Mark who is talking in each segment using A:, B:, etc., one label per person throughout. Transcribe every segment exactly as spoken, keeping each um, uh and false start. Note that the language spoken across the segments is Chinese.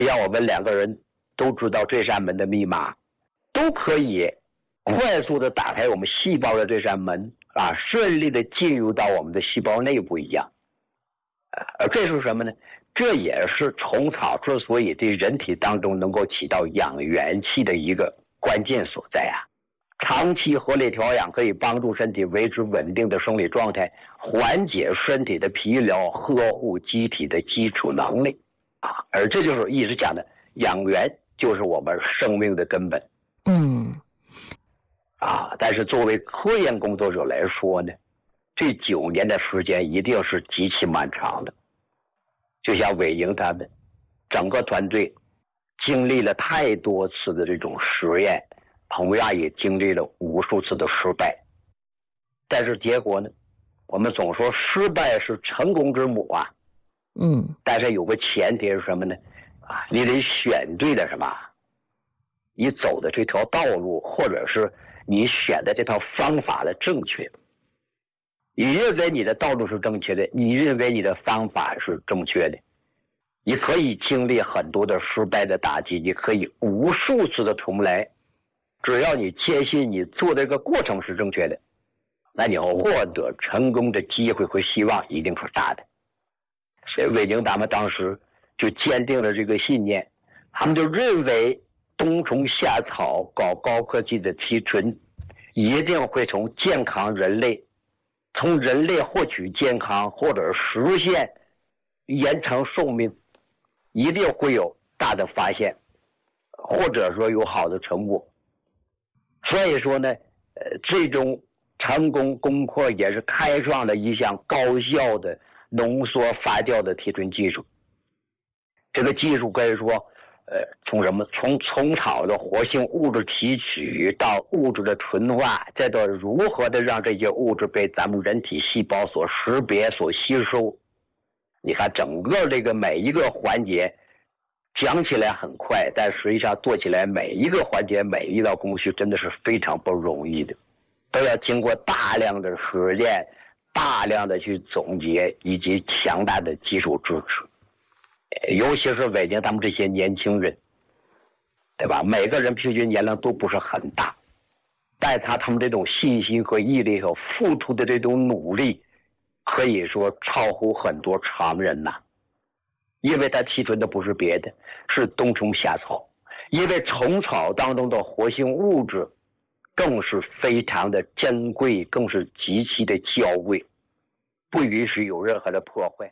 A: 让我们两个人都知道这扇门的密码，都可以快速的打开我们细胞的这扇门啊，顺利的进入到我们的细胞内部一样。而这是什么呢？这也是虫草之所以对人体当中能够起到养元气的一个关键所在啊。长期合理调养可以帮助身体维持稳定的生理状态，缓解身体的疲劳，呵护机体的基础能力啊。而这就是一直讲的养元，就是我们生命的根本。
B: 嗯，
A: 啊，但是作为科研工作者来说呢，这九年的时间一定是极其漫长的。就像韦莹他们整个团队经历了太多次的这种实验，同样也经历了无数次的失败，但是结果呢，我们总说失败是成功之母啊。
B: 嗯，
A: 但是有个前提是什么呢？啊，你得选对了什么？你走的这条道路，或者是你选的这套方法的正确。你认为你的道路是正确的，你认为你的方法是正确的，你可以经历很多的失败的打击，你可以无数次的重来，只要你坚信你做的这个过程是正确的，那你获得成功的机会和希望一定是大的。所以韦宁他们当时就坚定了这个信念，他们就认为冬虫夏草搞高科技的提纯一定会从健康人类从人类获取健康或者实现延长寿命，一定会有大的发现，或者说有好的成果。所以说呢，呃，这种成功攻克也是开创了一项高效的浓缩发酵的提纯技术。这个技术可以说，呃，从什么？从虫草的活性物质提取到物质的纯化，再到如何的让这些物质被咱们人体细胞所识别、所吸收。你看，整个这个每一个环节，讲起来很快，但实际上做起来每一个环节、每一道工序真的是非常不容易的，都要经过大量的实验、大量的去总结以及强大的技术支持。尤其是韦宁他们这些年轻人，对吧？每个人平均年龄都不是很大，但他他们这种信心和毅力和付出的这种努力，可以说超乎很多常人呐。因为他提纯的不是别的，是冬虫夏草，因为虫草当中的活性物质更是非常的珍贵，更是极其的娇贵，不允许有任何的破坏。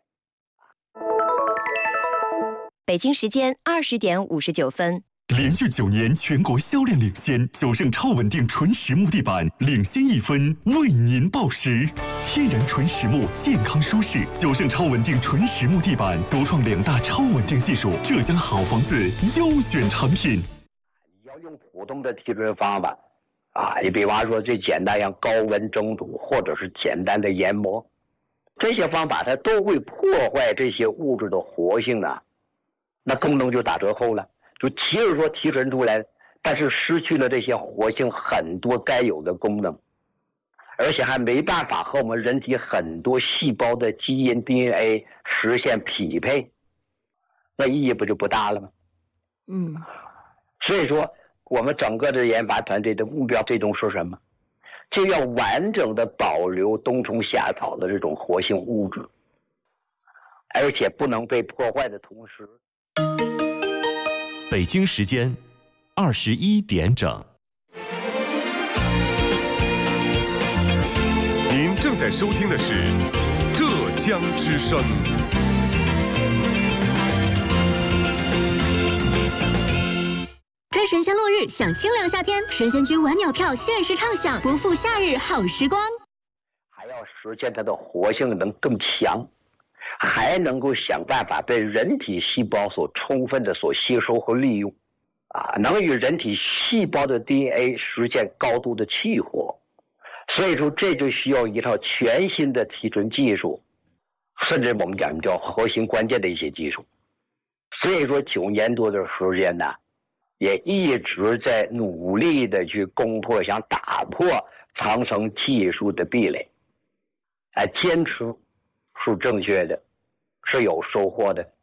C: 北京时间二十点五十九分。
D: 连续九年全国销量领先，九盛超稳定纯实木地板领先一分，为您报时。天然纯实木，健康舒适，九盛超稳定纯实木地板独创两大超稳定技术，浙江好房子优选产品。
A: 你要用普通的提纯方法啊，你比方说最简单像高温蒸煮，或者是简单的研磨，这些方法它都会破坏这些物质的活性啊，那功能就打折扣了。就其实说提纯出来，但是失去了这些活性很多该有的功能，而且还没办法和我们人体很多细胞的基因 D N A 实现匹配，那意义不就不大了吗？
B: 嗯，
A: 所以说我们整个的研发团队的目标最终是什么？就要完整的保留冬虫夏草的这种活性物质，而且不能被破坏的同时。
E: 北京时间二十一点整。
F: 您正在收听的是浙江之声。
G: 追神仙落日，享清凉夏天，神仙居晚鸟票限时畅享，不负夏日好时光。
A: 还要实现它的活性能更强，还能够想办法被人体细胞所充分的所吸收和利用，啊，能与人体细胞的 D N A 实现高度的契合。所以说，这就需要一套全新的提纯技术，甚至我们讲叫核心关键的一些技术。所以说，九年多的时间呢，也一直在努力的去攻破，想打破长城技术的壁垒。哎，坚持是正确的，是有收获的，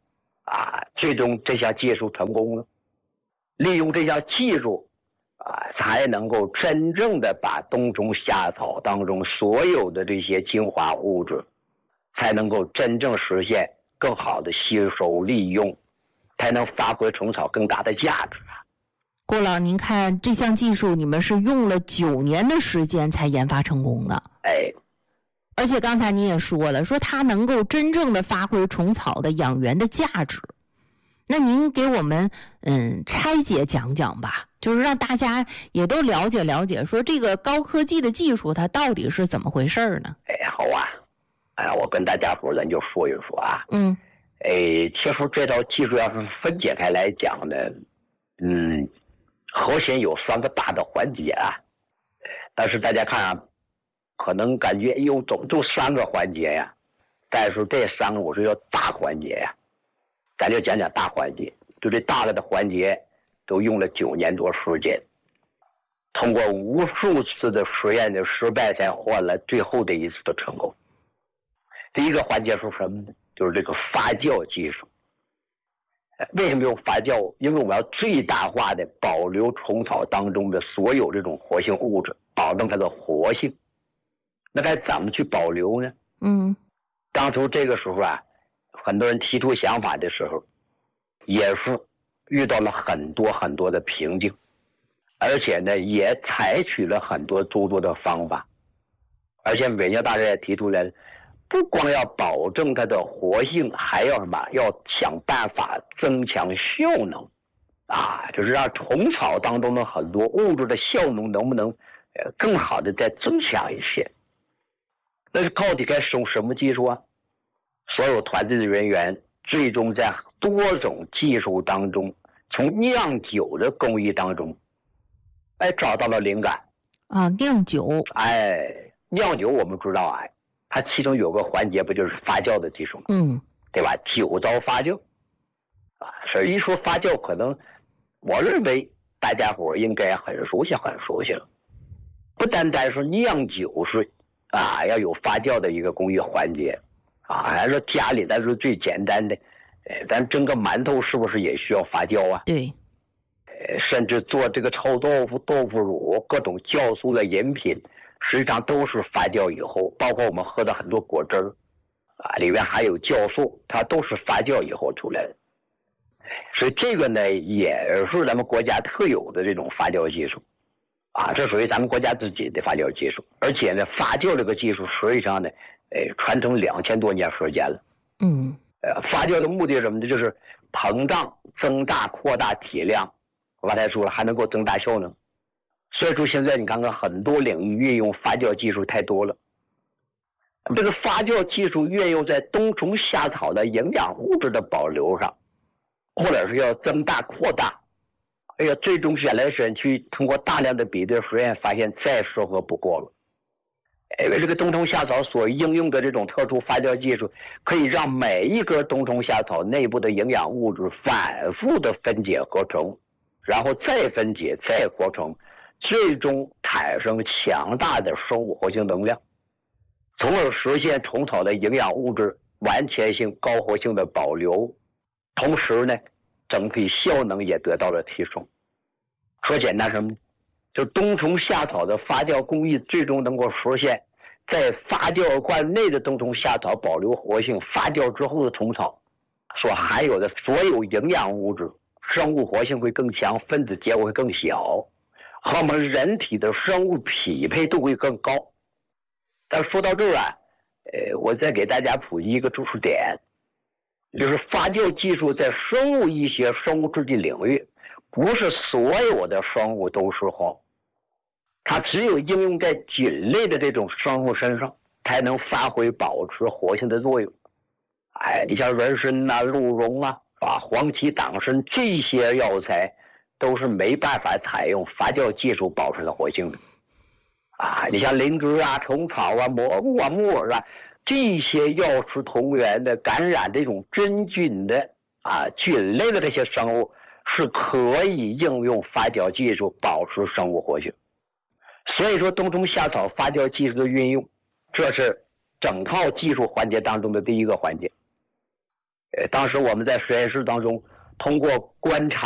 A: 啊，最终这项技术成功了，利用这项技术啊，才能够真正的把冬虫夏草当中所有的这些精华物质，才能够真正实现更好的吸收利用，才能发挥虫草更大的价值。
B: 郭老，您看这项技术，你们是用了九年的时间才研发成功的。
A: 哎，
B: 而且刚才您也说了，说它能够真正的发挥虫草的养源的价值。那您给我们嗯拆解讲讲吧，就是让大家也都了解了解，说这个高科技的技术它到底是怎么回事呢？
A: 哎，好啊，哎，我跟大家伙咱就说一说啊。
B: 嗯，
A: 哎，其实这套技术要是分解开来讲呢，嗯。核心有三个大的环节啊，但是大家看啊，可能感觉哟，总就三个环节呀，但是这三个我是叫大环节呀，咱就讲讲大环节，就这大了的环节都用了九年多时间，通过无数次的实验的失败，才换了最后的一次的成功。第一个环节是什么呢？就是这个发酵技术。为什么用发酵？因为我们要最大化的保留虫草当中的所有这种活性物质，保证它的活性。那该怎么去保留呢？
B: 嗯，
A: 当初这个时候啊，很多人提出想法的时候，也是遇到了很多很多的瓶颈，而且呢，也采取了很多诸多的方法，而且韦教大人也提出来了。不光要保证它的活性，还要什么？要想办法增强效能，啊，就是让虫草当中的很多物质的效能能不能，呃，更好的再增强一些。那是到底该使用什么技术啊？所有团队的人员最终在多种技术当中，从酿酒的工艺当中，哎，找到了灵感。
B: 啊，酿酒。
A: 哎，酿酒我们知道啊。它其中有个环节不就是发酵的技术吗？
B: 嗯，
A: 对吧？酒糟发酵，啊，所以一说发酵，可能我认为大家伙应该很熟悉，很熟悉了。不单单是酿酒是啊，要有发酵的一个工艺环节啊，还是家里咱说最简单的，呃，咱蒸个馒头是不是也需要发酵啊？
B: 对，
A: 呃，甚至做这个臭豆腐、豆腐乳，各种酵素的饮品。实际上都是发酵以后，包括我们喝的很多果汁儿，啊，里面还有酵素，它都是发酵以后出来的。所以这个呢，也是咱们国家特有的这种发酵技术，啊，这属于咱们国家自己的发酵技术。而且呢，发酵这个技术实际上呢，呃，传承两千多年时间了。
B: 嗯，
A: 呃，发酵的目的是什么呢？就是膨胀、增大、扩大体量。我刚才说了，还能够增大效能。所以说现在你看看很多领域运用发酵技术太多了，这个发酵技术运用在冬虫夏草的营养物质的保留上，或者是要增大扩大，哎呀，最终选来选去，通过大量的比对实验发现再适合不过了。因为这个冬虫夏草所应用的这种特殊发酵技术，可以让每一根冬虫夏草内部的营养物质反复的分解合成，然后再分解再合成，最终产生强大的生物活性能量，从而实现虫草的营养物质完全性、高活性的保留，同时呢，整体效能也得到了提升。说简单什么呢？就冬虫夏草的发酵工艺最终能够实现，在发酵罐内的冬虫夏草保留活性，发酵之后的虫草所含有的所有营养物质，生物活性会更强，分子结构会更小，和我们人体的生物匹配度会更高。但说到这儿啊，呃，我再给大家普及一个知识点，就是发酵技术在生物医学、生物制剂领域，不是所有的生物都适合，它只有应用在菌类的这种生物身上，才能发挥保持活性的作用。哎，你像人参呐、鹿茸啊、啊黄芪、党参这些药材，都是没办法采用发酵技术保持的活性的。啊，你像灵芝啊、虫草啊、蘑菇啊、木耳啊，这些药食同源的感染这种真菌的啊菌类的这些生物，是可以应用发酵技术保持生物活性。所以说，冬虫夏草发酵技术的运用，这是整套技术环节当中的第一个环节。 呃，当时我们在实验室当中，通过观察。